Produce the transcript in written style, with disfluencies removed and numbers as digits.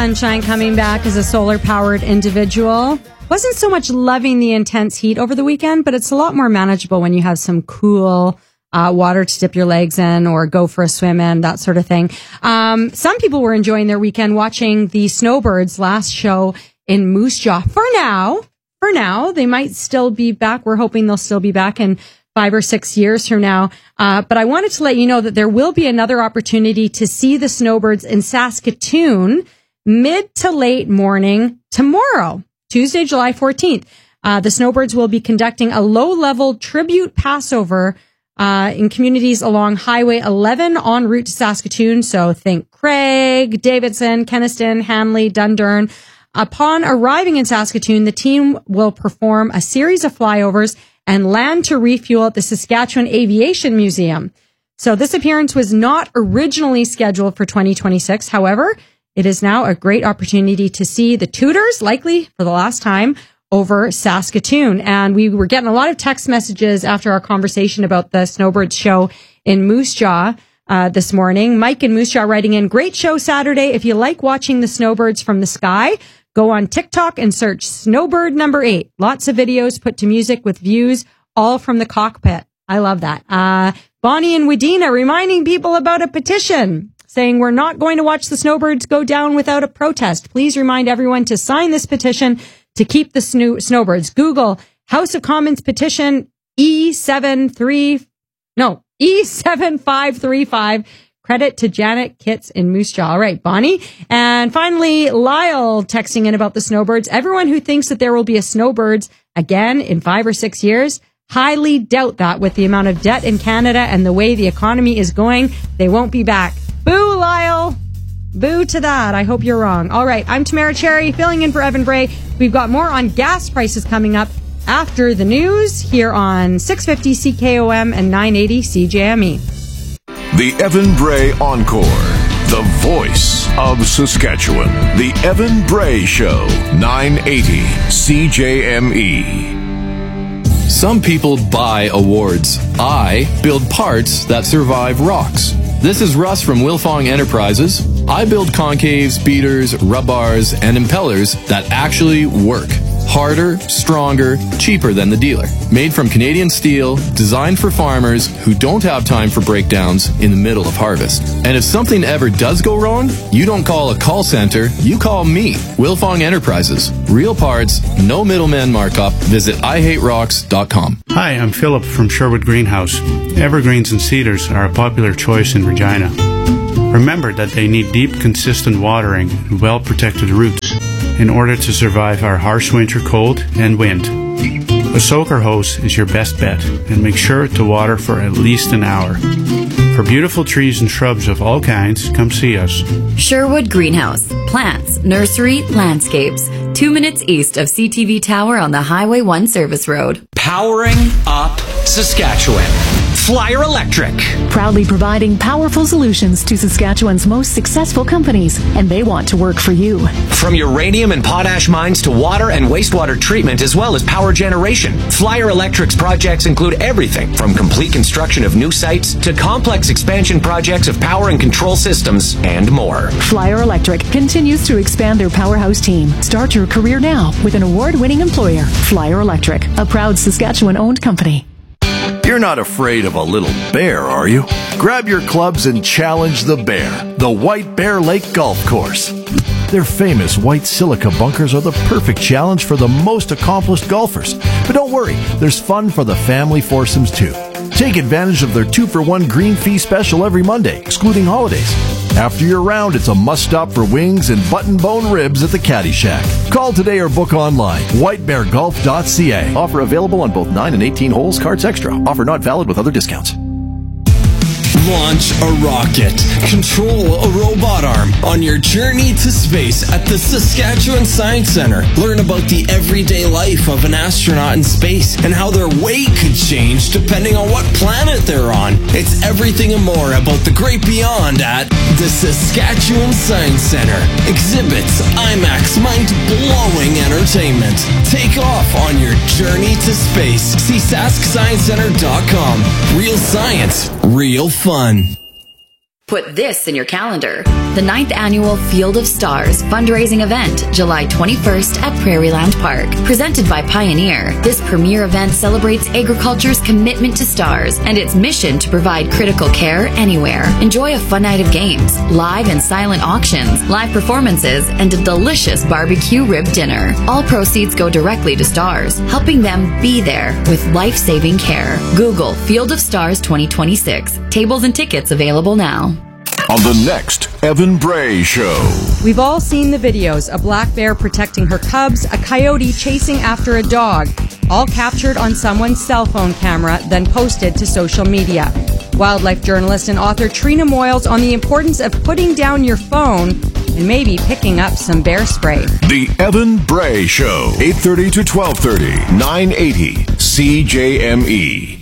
sunshine coming back as a solar-powered individual. Wasn't so much loving the intense heat over the weekend, but it's a lot more manageable when you have some cool water to dip your legs in or go for a swim in, that sort of thing. Some people were enjoying their weekend watching the Snowbirds' last show in Moose Jaw. For now, they might still be back. We're hoping they'll still be back in 5 or 6 years from now. But I wanted to let you know that there will be another opportunity to see the Snowbirds in Saskatoon mid to late morning tomorrow, Tuesday, July 14th. The Snowbirds will be conducting a low-level tribute Passover in communities along Highway 11 en route to Saskatoon. So think Craig, Davidson, Kenaston, Hanley, Dundurn. Upon arriving in Saskatoon, the team will perform a series of flyovers and land to refuel at the Saskatchewan Aviation Museum. So this appearance was not originally scheduled for 2026. However, it is now a great opportunity to see the Tudors, likely for the last time, over Saskatoon. And we were getting a lot of text messages after our conversation about the Snowbirds show in Moose Jaw this morning. Mike in Moose Jaw writing in, great show Saturday. If you like watching the Snowbirds from the sky, go on TikTok and search Snowbird number 8. Lots of videos put to music with views all from the cockpit. I love that. Bonnie and Wadena reminding people about a petition saying we're not going to watch the Snowbirds go down without a protest. Please remind everyone to sign this petition to keep the Snowbirds. Google House of Commons petition E7535. Credit to Janet Kitts in Moose Jaw. All right, Bonnie. And finally, Lyle texting in about the Snowbirds. Everyone who thinks that there will be a Snowbirds again in 5 or 6 years, highly doubt that with the amount of debt in Canada and the way the economy is going, they won't be back. Boo, Lyle. Boo to that. I hope you're wrong. All right, I'm Tamara Cherry, filling in for Evan Bray. We've got more on gas prices coming up after the news here on 650 CKOM and 980 CJME. The Evan Bray Encore, the voice of Saskatchewan. The Evan Bray Show, 980 CJME. Some people buy awards. I build parts that survive rocks. This is Russ from Wilfong Enterprises. I build concaves, beaters, rub bars, and impellers that actually work. Harder, stronger, cheaper than the dealer. Made from Canadian steel, designed for farmers who don't have time for breakdowns in the middle of harvest. And if something ever does go wrong, you don't call a call center, you call me, Wilfong Enterprises. Real parts, no middleman markup. Visit IHateRocks.com. Hi, I'm Philip from Sherwood Greenhouse. Evergreens and cedars are a popular choice in Regina. Remember that they need deep, consistent watering and well-protected roots in order to survive our harsh winter cold and wind. A soaker hose is your best bet, and make sure to water for at least an hour. For beautiful trees and shrubs of all kinds, come see us. Sherwood Greenhouse. Plants, nursery, landscapes. 2 minutes east of CTV Tower on the Highway 1 Service Road. Powering up Saskatchewan. Flyer Electric. Proudly providing powerful solutions to Saskatchewan's most successful companies, and they want to work for you. From uranium and potash mines to water and wastewater treatment, as well as power generation, Flyer Electric's projects include everything from complete construction of new sites to complex expansion projects of power and control systems and more. Flyer Electric continues to expand their powerhouse team. Start your career now with an award-winning employer, Flyer Electric, a proud Saskatchewan-owned company. You're not afraid of a little bear, are you? Grab your clubs and challenge the bear, the White Bear Lake Golf Course. Their famous white silica bunkers are the perfect challenge for the most accomplished golfers. But don't worry, there's fun for the family foursomes too. Take advantage of their 2-for-1 green fee special every Monday, excluding holidays. After your round, it's a must-stop for wings and button-bone ribs at the Caddy Shack. Call today or book online. whitebeargolf.ca. Offer available on both 9 and 18 holes, cards extra. Offer not valid with other discounts. Launch a rocket. Control a robot arm on your journey to space at the Saskatchewan Science Centre. Learn about the everyday life of an astronaut in space and how their weight could change depending on what planet they're on. It's everything and more about the great beyond at the Saskatchewan Science Centre. Exhibits, IMAX, mind-blowing entertainment. Take off on your journey to space. See SaskScienceCenter.com. Real science, real fun. Put this in your calendar. The 9th Annual Field of Stars fundraising event, July 21st at Prairieland Park. Presented by Pioneer, this premier event celebrates agriculture's commitment to stars and its mission to provide critical care anywhere. Enjoy a fun night of games, live and silent auctions, live performances, and a delicious barbecue rib dinner. All proceeds go directly to stars, helping them be there with life-saving care. Google Field of Stars 2026. Tables and tickets available now. On the next Evan Bray Show. We've all seen the videos, a black bear protecting her cubs, a coyote chasing after a dog, all captured on someone's cell phone camera, then posted to social media. Wildlife journalist and author Trina Moyles on the importance of putting down your phone and maybe picking up some bear spray. The Evan Bray Show, 8:30 to 12:30, 980 CJME.